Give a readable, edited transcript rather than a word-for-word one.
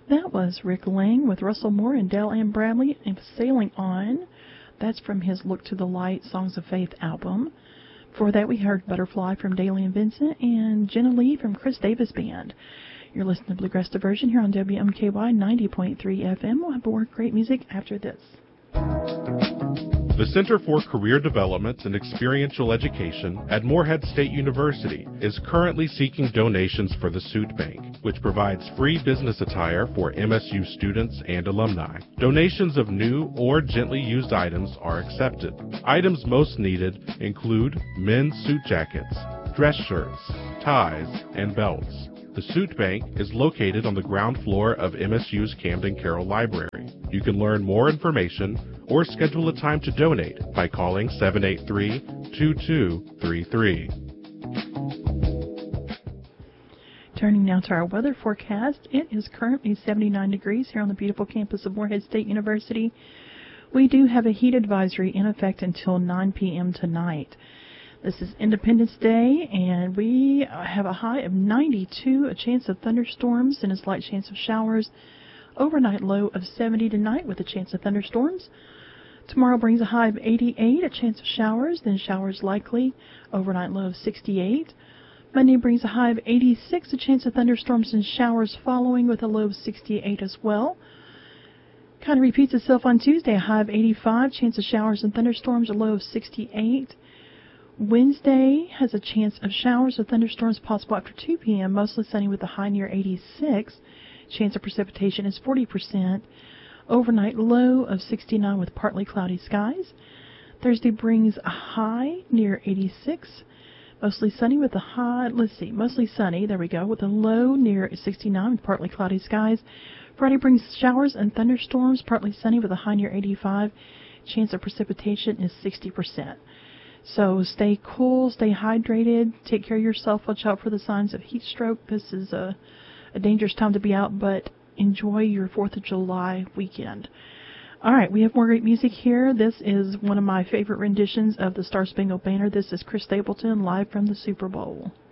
That was Rick Lang with Russell Moore and Dale Ann Bradley and Sailing On. That's from his Look to the Light Songs of Faith album. Before that, we heard Butterfly from Daly and Vincent and Jenna Lee from Chris Davis Band. You're listening to Bluegrass Diversion here on WMKY 90.3 FM. We'll have more great music after this. The Center for Career Development and Experiential Education at Morehead State University is currently seeking donations for the Suit Bank, which provides free business attire for MSU students and alumni. Donations of new or gently used items are accepted. Items most needed include men's suit jackets, dress shirts, ties, and belts. The Suit Bank is located on the ground floor of MSU's Camden Carroll Library. You can learn more information or schedule a time to donate by calling 783-2233. Turning now to our weather forecast. It is currently 79 degrees here on the beautiful campus of Morehead State University. We do have a heat advisory in effect until 9 p.m. tonight. This is Independence Day, and we have a high of 92, a chance of thunderstorms and a slight chance of showers. Overnight low of 70 tonight with a chance of thunderstorms. Tomorrow brings a high of 88, a chance of showers, then showers likely. Overnight low of 68. Monday brings a high of 86, a chance of thunderstorms and showers following with a low of 68 as well. Kind of repeats itself on Tuesday, a high of 85, chance of showers and thunderstorms, a low of 68. Wednesday has a chance of showers or thunderstorms possible after 2 p.m., mostly sunny with a high near 86. Chance of precipitation is 40%. Overnight low of 69 with partly cloudy skies. Thursday brings a high near 86. Mostly sunny with a high, mostly sunny, there we go, with a low near 69 with partly cloudy skies. Friday brings showers and thunderstorms, partly sunny with a high near 85. Chance of precipitation is 60%. So stay cool, stay hydrated, take care of yourself, watch out for the signs of heat stroke. This is a dangerous time to be out, but enjoy your 4th of July weekend. All right, we have more great music here. This is one of my favorite renditions of the Star Spangled Banner. This is Chris Stapleton live from the Super Bowl.